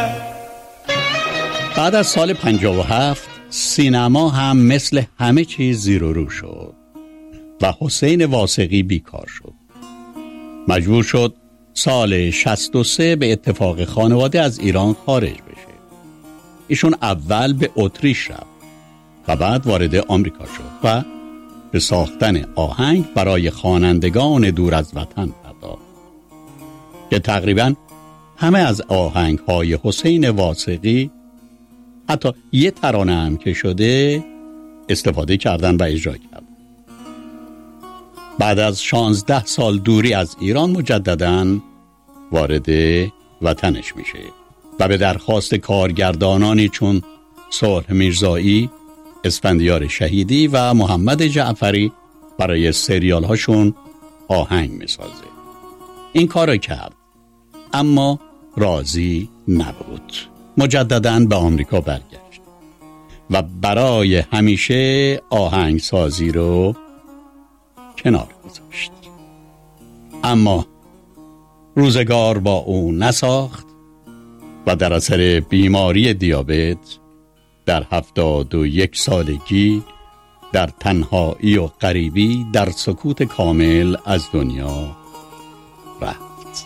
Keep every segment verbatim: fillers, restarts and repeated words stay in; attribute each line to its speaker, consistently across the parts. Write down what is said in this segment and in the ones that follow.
Speaker 1: بعد از سال پنجاه و هفت سینما هم مثل همه چیز زیر و رو شد و حسین واثقی بیکار شد. مجبور شد سال شصت و سه به اتفاق خانواده از ایران خارج بشه. ایشون اول به اتریش رفت و بعد وارد آمریکا شد و به ساختن آهنگ برای خوانندگان دور از وطن پرداخت که تقریباً همه از آهنگ‌های حسین واثقی حتی یه ترانه هم که شده استفاده کردن و اجرا کردن. بعد از شانزده سال دوری از ایران مجدداً وارد وطنش میشه و به درخواست کارگردانانی چون صلح میرزایی، اسفندیار شهیدی و محمد جعفری برای سریال هاشون آهنگ میسازه. این کارو کرد اما راضی نبود. مجدداً به آمریکا برگشت و برای همیشه آهنگسازی رو کنار گذاشت. اما روزگار با او نساخت و در اثر بیماری دیابت در هفتاد و یک سالگی در تنهایی و غریبی در سکوت کامل از دنیا رفت.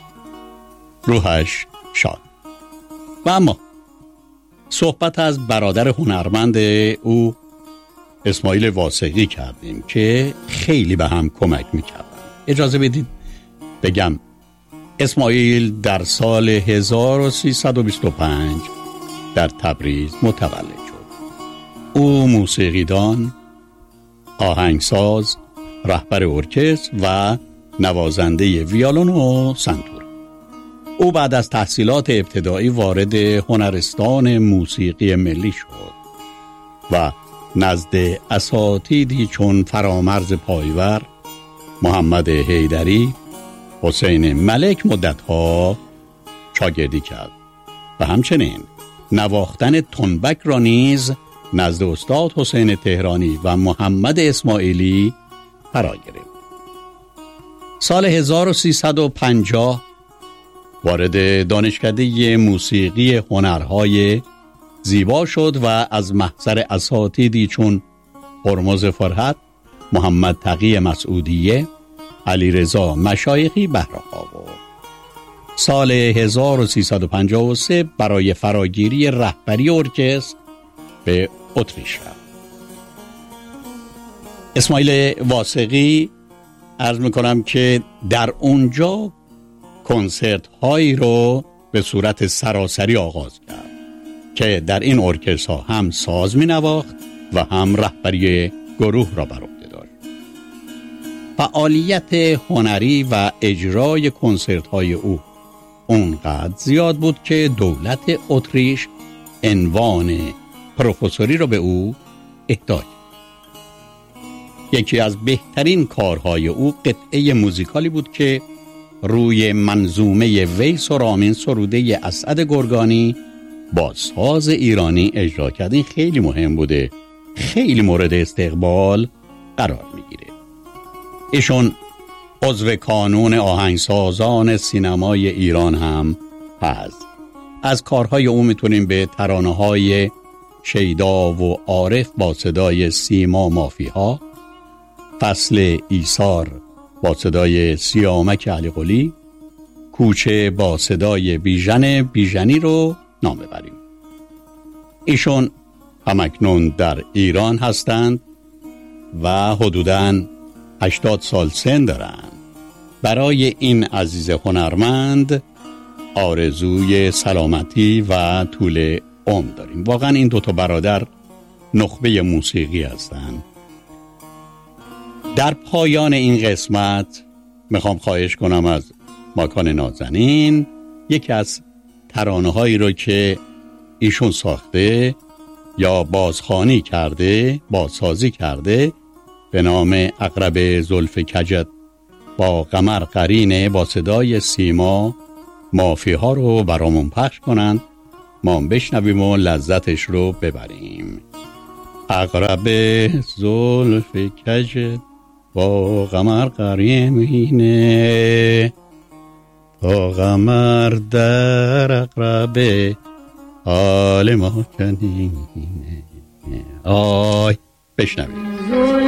Speaker 1: روحش شاد. و اما صحبت از برادر هنرمند او اسماعیل واثقی کردیم که خیلی به هم کمک میکردن. اجازه بدید بگم اسماعیل در سال هزار و سیصد و بیست و پنج در تبریز متولد شد. او موسیقیدان، آهنگساز، رهبر ارکستر و نوازنده ویولون و سنتور. او بعد از تحصیلات ابتدایی وارد هنرستان موسیقی ملی شد و نزد اساتیدی چون فرامرز پایور، محمد حیدری، حسین ملک مدتها شاگردی کرد و همچنین نواختن تنبک را نیز نزد استاد حسین تهرانی و محمد اسماعیلی فرا گرفت. سال هزار و سیصد و پنجاه وارد دانشکده موسیقی هنرهای زیبا شد و از محضر اساتیدی چون هرمز فرحت، محمد تقی مسعودیه، علیرضا مشایخی بهره آورد. سال هزار و سیصد و پنجاه و سه برای فراگیری رهبری ارکستر به اتریش رفت. اسماعیل واثقی عرض میکنم که در اونجا کنسرت هایی رو به صورت سراسری آغاز کرد که در این ارکستر هم ساز می نواخت و هم رهبری گروه را بر عهده داشت. فعالیت هنری و اجرای کنسرت های او اونقدر زیاد بود که دولت اتریش عنوان پروفسوری را به او اهدا کرد. یکی از بهترین کارهای او قطعه موزیکالی بود که روی منظومه ویس و رامین سروده اسعد گرگانی با ساز ایرانی اجرا کرد. این خیلی مهم بوده، خیلی مورد استقبال قرار میگیره. ایشون عضو کانون آهنگسازان سینمای ایران هم هست. از کارهای او میتونیم به ترانه‌های شیدا و عارف با صدای سیما مافیها، فصل ایثار با صدای سیامک علی قلی، کوچه با صدای بیژن بیژنی رو نام ببریم. ایشون همکنون در ایران هستند و حدوداً هشتاد سال سن دارند. برای این عزیز هنرمند آرزوی سلامتی و طول عمر داریم. واقعا این دوتا برادر نخبه موسیقی هستند. در پایان این قسمت میخوام خواهش کنم از ماکان نازنین یکی از ترانه هایی رو که ایشون ساخته یا بازخوانی کرده، بازسازی کرده به نام عقرب زلف کجت با قمر قرینه با صدای سیما مافی ها رو برامون پخش کنند، ما بشنویم و لذتش رو ببریم. عقرب زلف کجت با قمر قرینه تا قمر در عقرب حال ما چنینه. آی بشنوید.